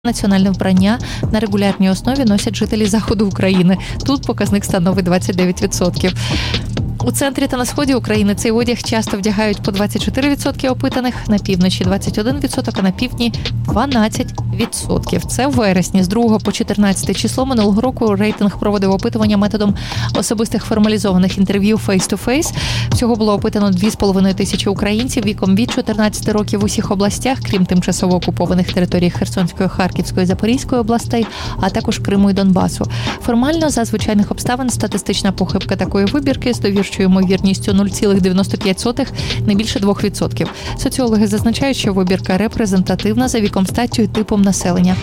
Національне вбрання на регулярній основі носять жителі Заходу України. Тут показник становить 29%. У центрі та на сході України цей одяг часто вдягають по 24% опитаних, на півночі 21%, а на півдні 12%. Це в вересні. З 2 по 14 число минулого року рейтинг проводив опитування методом особистих формалізованих інтерв'ю face-to-face. Всього було опитано 2,5 тисячі українців віком від 14 років в усіх областях, крім тимчасово окупованих територій Херсонської, Харківської, Запорізької областей, а також Криму і Донбасу. Формально, за звичайних обставин, статистична похибка такої вибірки з довірчою ймовірністю 0,95, не більше 2%. Соціологи зазначають, що вибірка репрезентативна за віком, статтю і типом населення.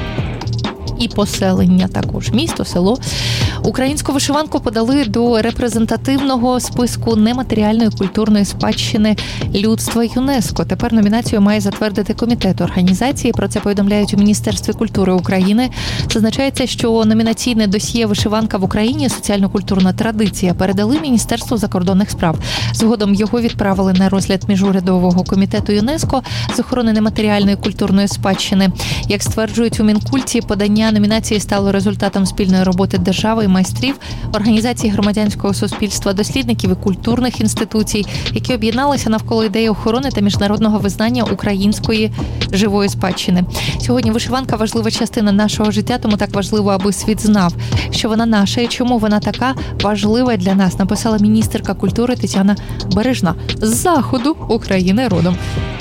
І поселення також. Місто, село. Українську вишиванку подали до репрезентативного списку нематеріальної культурної спадщини людства ЮНЕСКО. Тепер номінацію має затвердити комітет організації. Про це повідомляють у Міністерстві культури України. Зазначається, що номінаційне досьє «Вишиванка в Україні. Соціально-культурна традиція» передали Міністерству закордонних справ. Згодом його відправили на розгляд міжурядового комітету ЮНЕСКО з охорони нематеріальної культурної спадщини. Як стверджують у Мінкульті, подання номінації стало результатом спільної роботи держави і майстрів, організацій громадянського суспільства, дослідників і культурних інституцій, які об'єдналися навколо ідеї охорони та міжнародного визнання української живої спадщини. Сьогодні вишиванка – важлива частина нашого життя, тому так важливо, аби світ знав, що вона наша і чому вона така важлива для нас, написала міністерка культури Тетяна Бережна з Заходу України родом.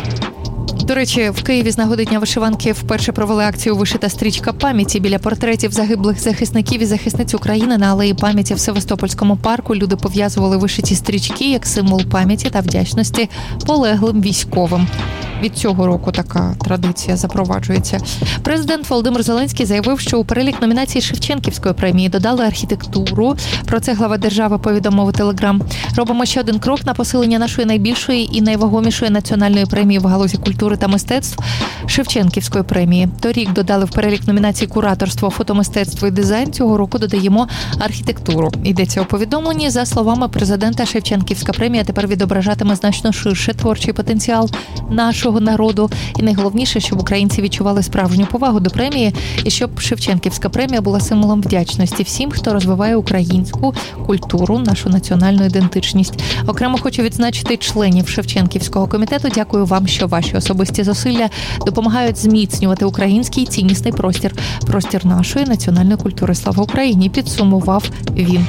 До речі, в Києві з нагоди Дня вишиванки вперше провели акцію «Вишита стрічка пам'яті». Біля портретів загиблих захисників і захисниць України на Алеї пам'яті в Севастопольському парку люди пов'язували вишиті стрічки як символ пам'яті та вдячності полеглим військовим. Від цього року така традиція запроваджується. Президент Володимир Зеленський заявив, що у перелік номінацій Шевченківської премії додали архітектуру. Про це глава держави повідомив у Телеграм. Робимо ще один крок на посилення нашої найбільшої і найвагомішої національної премії в галузі культури та мистецтв – Шевченківської премії. Торік додали в перелік номінацій кураторство, фотомистецтво і дизайн. Цього року додаємо архітектуру. Йдеться у повідомленні. За словами президента, Шевченківська премія тепер відображатиме значно ширше творчий потенціал нашого народу. І найголовніше, щоб українці відчували справжню повагу до премії і щоб Шевченківська премія була символом вдячності всім, хто розвиває українську культуру, нашу національну ідентичність. Окремо хочу відзначити членів Шевченківського комітету. Дякую вам, що ваші особисті зусилля допомагають зміцнювати український ціннісний простір нашої національної культури. Слава Україні! Підсумував він.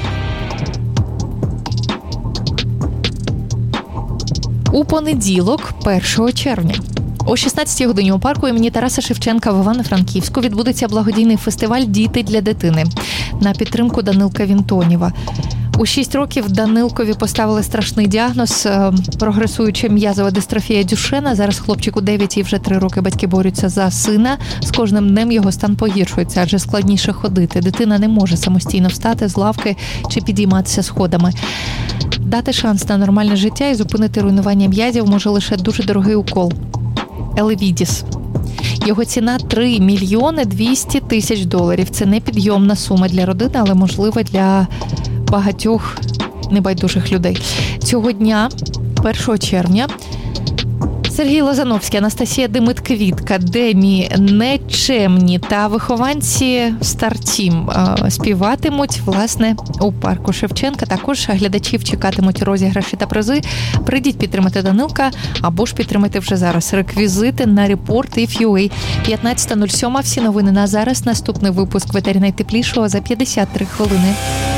У понеділок, 1 червня. О 16-й годині у парку імені Тараса Шевченка в Івано-Франківську відбудеться благодійний фестиваль «Діти для дитини» на підтримку Данилка Вінтоніва. У 6 років Данилкові поставили страшний діагноз – прогресуюча м'язова дистрофія Дюшена. Зараз хлопчику 9 і вже 3 роки батьки борються за сина. З кожним днем його стан погіршується, адже складніше ходити. Дитина не може самостійно встати з лавки чи підійматися сходами. Дати шанс на нормальне життя і зупинити руйнування м'язів може лише дуже дорогий укол – Елевідіс. Його ціна – $3 мільйони 200 тисяч доларів. Це непідйомна сума для родини, але можлива для багатьох небайдужих людей. Цього дня, 1 червня, Сергій Лозановський, Анастасія Демит-Квітка, Демі Нечемні та вихованці Стартім співатимуть, власне, у парку Шевченка. Також глядачів чекатимуть розіграші та призи. Прийдіть підтримати Данилка або ж підтримати вже зараз. Реквізити на Report.if.ua. 15:07. Всі новини на зараз. Наступний випуск в етері найтеплішого за 53 хвилини.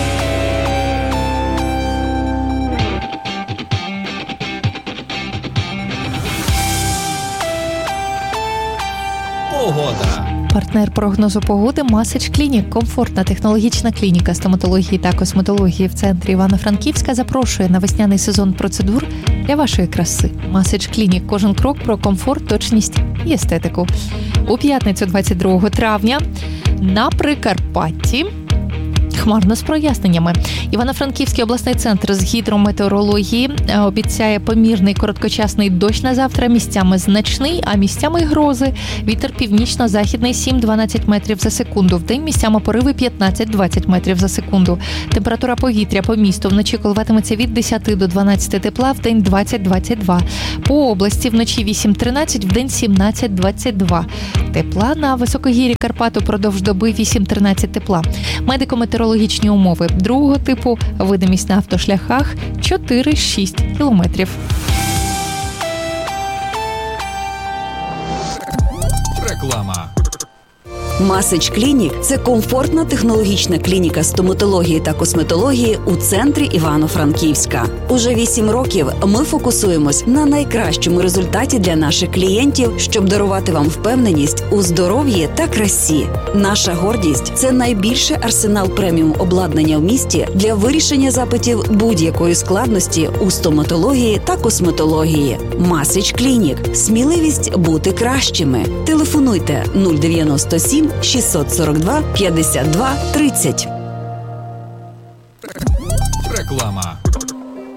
Погода. Партнер прогнозу погоди Масич Клінік. Комфортна технологічна клініка стоматології та косметології в центрі Івано-Франківська запрошує на весняний сезон процедур для вашої краси. Масич Клінік. Кожен крок про комфорт, точність і естетику. У п'ятницю 22 травня на Прикарпатті хмарно з проясненнями. Івано-Франківський обласний центр з гідрометеорології обіцяє помірний короткочасний дощ на завтра, місцями значний, а місцями грози. Вітер північно-західний 7-12 метрів за секунду. Вдень місцями пориви 15-20 метрів за секунду. Температура повітря по місту вночі коливатиметься від 10 до 12 тепла, вдень 20-22. По області вночі 8-13, вдень 17-22 тепла. На високогір'ї Карпат упродовж доби 8-13 тепла. Медико-метеорологічні умови другого типу, видимість на автошляхах 4-6 кілометрів. Реклама. Масич Клінік – це комфортна технологічна клініка стоматології та косметології у центрі Івано-Франківська. Уже 8 років ми фокусуємось на найкращому результаті для наших клієнтів, щоб дарувати вам впевненість у здоров'ї та красі. Наша гордість – це найбільший арсенал преміум обладнання в місті для вирішення запитів будь-якої складності у стоматології та косметології. Масич Клінік – сміливість бути кращими. Телефонуйте 097 642 52 30. Реклама.